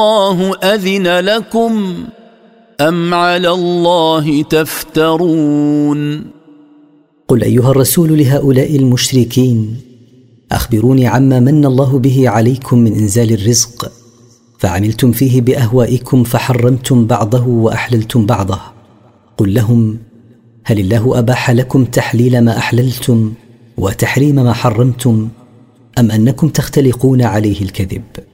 الله أذن لكم أم على الله تفترون. قل أيها الرسول لهؤلاء المشركين: أخبروني عما من الله به عليكم من إنزال الرزق، فعملتم فيه بأهوائكم فحرمتم بعضه وأحللتم بعضه. قل لهم: هل الله أباح لكم تحليل ما أحللتم وتحريم ما حرمتم، أم أنكم تختلقون عليه الكذب؟